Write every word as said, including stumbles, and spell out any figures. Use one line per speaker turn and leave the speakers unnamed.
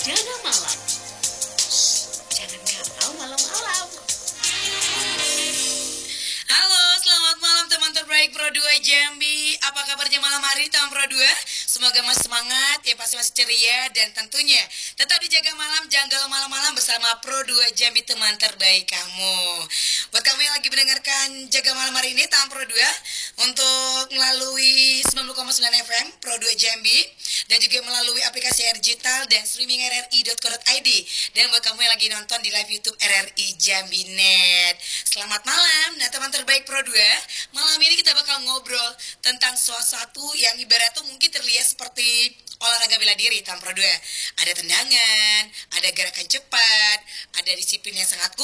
Jaga malam. Jangan galau malam-malam.
Halo, selamat malam teman terbaik Pro dua Jambi. Apa kabarnya malam hari teman Pro dua? Semoga masih semangat, ya pasti masih ceria. Dan tentunya tetap dijaga malam, jangan galau malam-malam bersama Pro dua Jambi, teman terbaik kamu. Buat kamu yang lagi mendengarkan Jaga Malam hari ini, teman Pro dua, untuk melalui sembilan puluh koma sembilan F M Pro dua Jambi, dan juga melalui aplikasi R Digital dan streaming r r i dot co dot i d. Dan buat kamu yang lagi nonton di live YouTube R R I Jambi Net, selamat malam. Nah teman terbaik Pro dua, malam ini kita bakal ngobrol tentang sesuatu yang ibarat tuh mungkin terlihat seperti olahraga bela diri, teman Pro dua. Ada tendangan, ada gerakan cepat, ada disiplin yang sangat kuat.